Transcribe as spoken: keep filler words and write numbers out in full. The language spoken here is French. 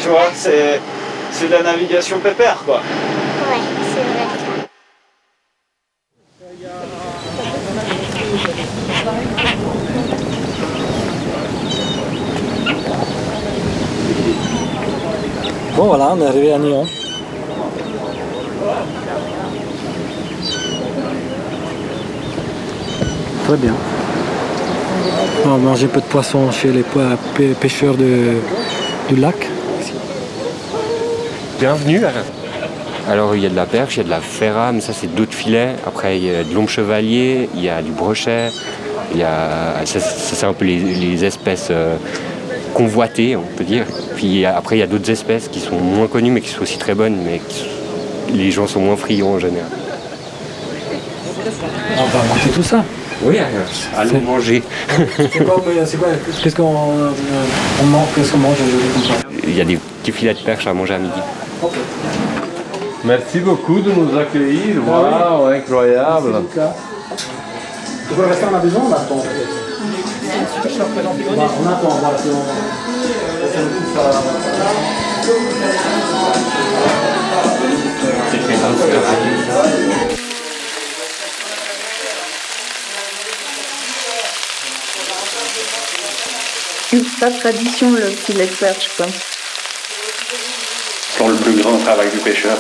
tu vois, c'est, c'est de la navigation pépère, quoi. Ouais, c'est vrai. Bon voilà, on est arrivé à Nyon. Très bien. On va manger un peu de poisson chez les pêcheurs de, du lac. Bienvenue. Alors il y a de la perche, il y a de la ferrame, ça c'est d'autres filets. Après il y a de l'ombre chevalier, il y a du brochet, il y a, ça, ça c'est un peu les, les espèces euh, convoitées, on peut dire. Puis après il y a d'autres espèces qui sont moins connues mais qui sont aussi très bonnes, mais qui, les gens sont moins friands en général. On va goûter tout ça. Oui, allons manger. C'est quoi, c'est quoi Qu'est-ce qu'on on mange, qu'est-ce qu'on mange aujourd'hui? Il y a des petits filets de perche à manger à midi. Okay. Merci beaucoup de nous accueillir. Waouh, incroyable. Tu veux rester à la maison, on attend peut-être. On attend, on va si on... C'est très intense. C'est pas tradition le filet de perche, quoi. Pour le plus grand travail du pêcheur.